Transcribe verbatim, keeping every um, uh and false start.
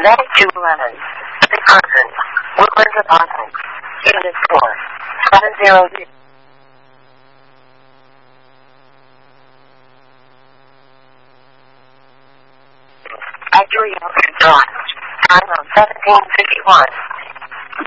Medic two eleven. The person. Woodlands Apartments. Unit four. seven zero zero. Accurate Time on seventeen fifty-one.